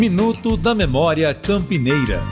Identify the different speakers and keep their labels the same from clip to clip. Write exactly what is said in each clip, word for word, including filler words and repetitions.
Speaker 1: Minuto da Memória Campineira.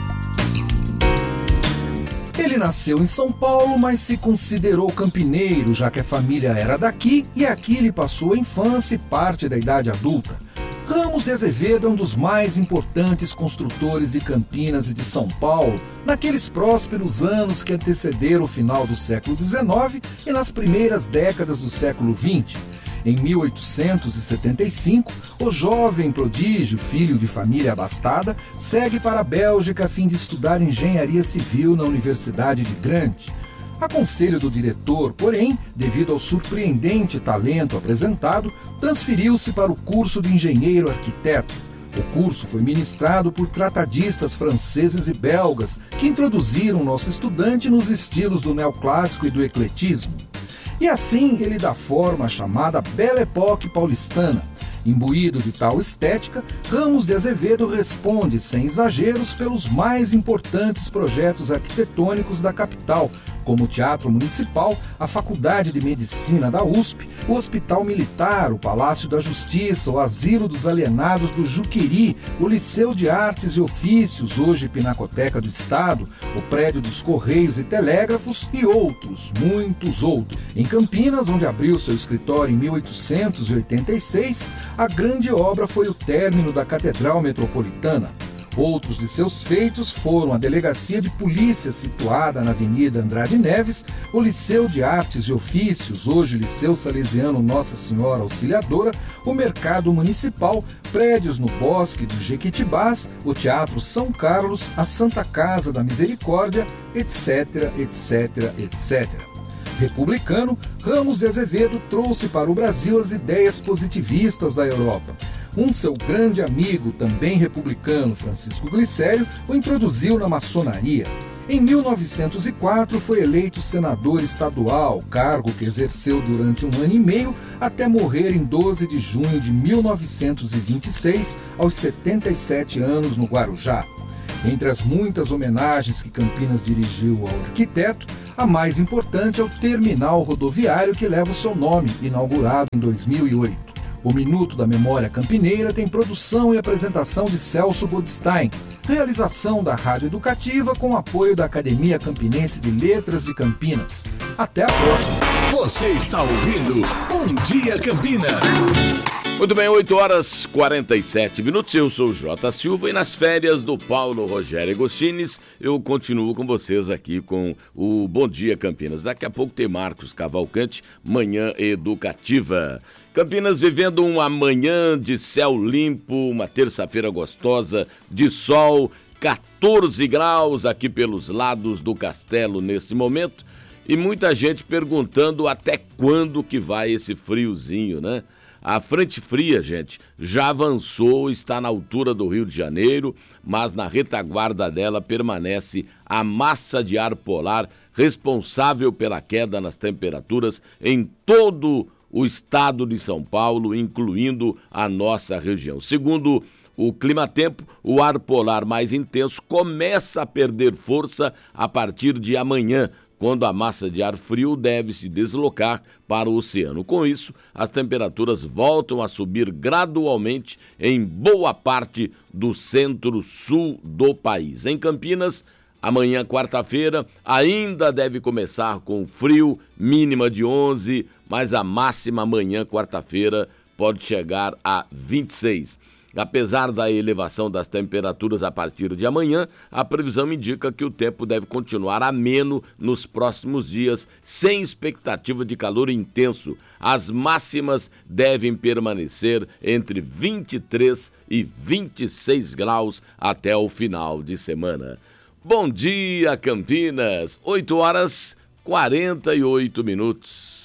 Speaker 2: Ele nasceu em São Paulo, mas se considerou campineiro, já que a família era daqui e aqui ele passou a infância e parte da idade adulta. Ramos de Azevedo é um dos mais importantes construtores de Campinas e de São Paulo, naqueles prósperos anos que antecederam o final do século dezenove e nas primeiras décadas do século vinte. Em mil oitocentos e setenta e cinco, o jovem prodígio, filho de família abastada, segue para a Bélgica a fim de estudar engenharia civil na Universidade de Gand. A conselho do diretor, porém, devido ao surpreendente talento apresentado, transferiu-se para o curso de engenheiro arquiteto. O curso foi ministrado por tratadistas franceses e belgas, que introduziram nosso estudante nos estilos do neoclássico e do ecletismo. E assim ele dá forma à chamada Belle Époque paulistana. Imbuído de tal estética, Ramos de Azevedo responde, sem exageros, pelos mais importantes projetos arquitetônicos da capital, como o Teatro Municipal, a Faculdade de Medicina da U S P, o Hospital Militar, o Palácio da Justiça, o Asilo dos Alienados do Juqueri, o Liceu de Artes e Ofícios, hoje Pinacoteca do Estado, o Prédio dos Correios e Telégrafos e outros, muitos outros. Em Campinas, onde abriu seu escritório em mil oitocentos e oitenta e seis, a grande obra foi o término da Catedral Metropolitana. Outros de seus feitos foram a Delegacia de Polícia, situada na Avenida Andrade Neves, o Liceu de Artes e Ofícios, hoje Liceu Salesiano Nossa Senhora Auxiliadora, o Mercado Municipal, prédios no Bosque do Jequitibás, o Teatro São Carlos, a Santa Casa da Misericórdia, etc, etc, etcétera. Republicano, Ramos de Azevedo trouxe para o Brasil as ideias positivistas da Europa. Um seu grande amigo, também republicano, Francisco Glicério, o introduziu na maçonaria. Em mil novecentos e quatro foi eleito senador estadual, cargo que exerceu durante um ano e meio até morrer em doze de junho de mil novecentos e vinte e seis, aos setenta e sete anos, no Guarujá. Entre as muitas homenagens que Campinas dirigiu ao arquiteto, a mais importante é o terminal rodoviário que leva o seu nome, inaugurado em dois mil e oito. O Minuto da Memória Campineira tem produção e apresentação de Celso Bodstein, realização da Rádio Educativa com apoio da Academia Campinense de Letras de Campinas. Até a próxima!
Speaker 3: Você está ouvindo Bom Dia Campinas.
Speaker 4: Muito bem, oito horas e quarenta e sete minutos, eu sou o Jota Silva e nas férias do Paulo Rogério Agostines eu continuo com vocês aqui com o Bom Dia Campinas. Daqui a pouco tem Marcos Cavalcante, Manhã Educativa. Campinas vivendo uma manhã de céu limpo, uma terça-feira gostosa de sol, quatorze graus aqui pelos lados do castelo nesse momento e muita gente perguntando até quando que vai esse friozinho, né? A frente fria, gente, já avançou, está na altura do Rio de Janeiro, mas na retaguarda dela permanece a massa de ar polar responsável pela queda nas temperaturas em todo o estado de São Paulo, incluindo a nossa região. Segundo o Climatempo, o ar polar mais intenso começa a perder força a partir de amanhã, quando a massa de ar frio deve se deslocar para o oceano. Com isso, as temperaturas voltam a subir gradualmente em boa parte do centro-sul do país. Em Campinas, amanhã, quarta-feira, ainda deve começar com frio, mínima de onze, mas a máxima amanhã, quarta-feira, pode chegar a vinte e seis. Apesar da elevação das temperaturas a partir de amanhã, a previsão indica que o tempo deve continuar ameno nos próximos dias, sem expectativa de calor intenso. As máximas devem permanecer entre vinte e três e vinte e seis graus até o final de semana. Bom dia, Campinas! oito horas e quarenta e oito minutos.